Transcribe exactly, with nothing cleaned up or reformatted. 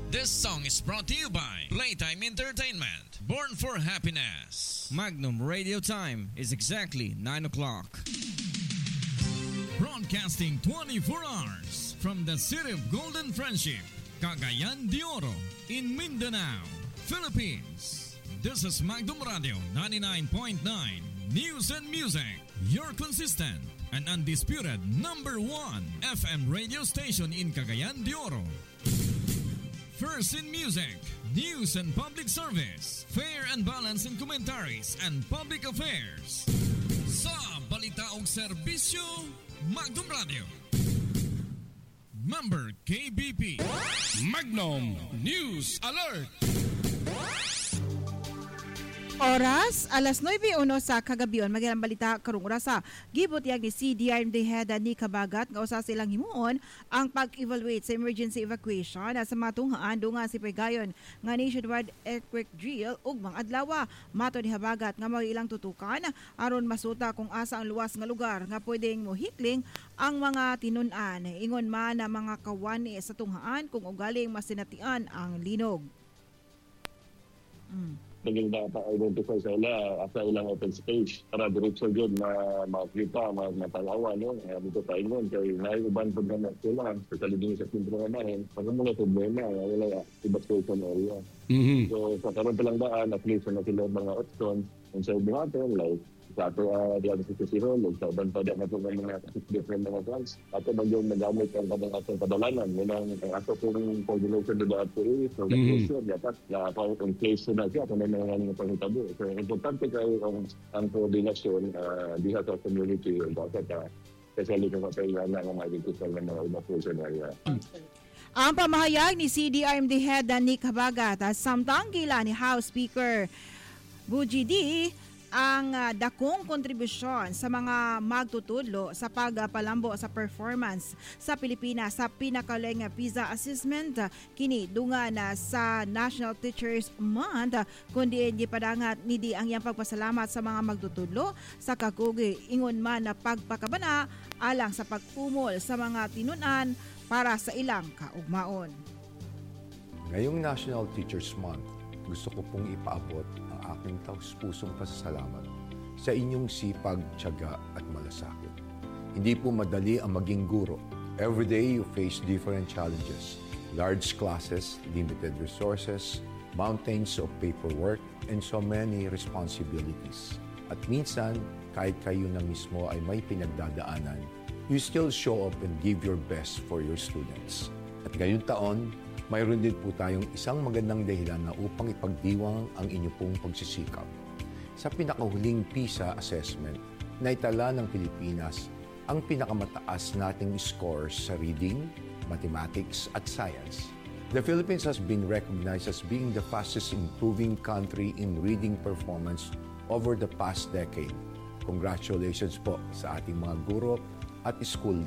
This song is brought to you by Playtime Entertainment. Born for happiness. Magnum Radio Time is exactly nine o'clock. Broadcasting twenty-four hours from the city of Golden Friendship, Cagayan de Oro, in Mindanao, Philippines. This is Magnum Radio ninety-nine point nine News and Music, your consistent and undisputed number one F M radio station in Cagayan de Oro. First in music, news and public service, fair and balanced in commentaries and public affairs. Sa balita ug serbisyo, Magnum Radio. Member K B P. Magnum News Alert. Oras, alas nueve uno sa kagabion. Magilang balita karong orasa. Gibutyag ni C D R M D Head ni Kabagat nga usa silang himuon ang pag-evaluate sa emergency evacuation sa matunghaan dunga si Pegayon nga nationwide earthquake drill ug mga adlaw. Mato ni Habagat nga mao ilang tutukan aron masuta kung asa ang luwas nga lugar nga pwedeng mohikling ang mga tinun-an. Ingon man na mga kawani sa tunghaan kung ugaling masinatian ang linog. Mm. Naging data-identify sa ila asa ilang open space para diretso yun na makita, matalawa, no? Dito tayo nun, kaya naiuban po naman sila, especially din sa sintro naman, pag mga problema, wala evacuation area. Mm-hmm. So, sa karoon pa lang daan, at least na sila mga options, and sa buhaton, like, sa ato, uh, di ako sa Siro, sa uban pa dyan na po ng mga different mga plans. Ato ba yung nagamit ang kadang atong kadalanan, yun ang ato pong coordination na dapat po eh, so evacuation, dapat na pa-in place na siya, kung may mga mga pangitabo. So, importante kayo ang, ang coordination uh, diha sa community, dapat uh, especially kung kapayaan na ang mag-itusal ng mga evacuation area. Ang pamahayag ni C D R M D Head Nick Habagat at samtang gila ni House Speaker Buji D ang uh, dakong kontribusyon sa mga magtutudlo sa pagpalambo sa performance sa Pilipinas sa pinakaleng PISA assessment kini dunga na sa National Teachers Month kundi gipadangat ni di ang iyang pagpasalamat sa mga magtutudlo sa kakugi ingon man na pagpakabana alang sa pagpumol sa mga tinun-an para sa ilang kaugmaon. Ngayong National Teachers Month, gusto ko pong ipaabot ang aking taus-pusong pasasalamat sa inyong sipag, tiyaga at malasakit. Hindi po madali ang maging guro. Every day you face different challenges. Large classes, limited resources, mountains of paperwork, and so many responsibilities. At minsan, kahit kayo na mismo ay may pinagdadaanan, you still show up and give your best for your students. At ngayong taon, mayroon din po tayong isang magandang dahilan na upang ipagdiwang ang inyong pong pagsisikap. Sa pinakahuling PISA assessment, naitala ng Pilipinas ang pinakamataas nating scores sa reading, mathematics at science. The Philippines has been recognized as being the fastest improving country in reading performance over the past decade. Congratulations po sa ating mga guro at school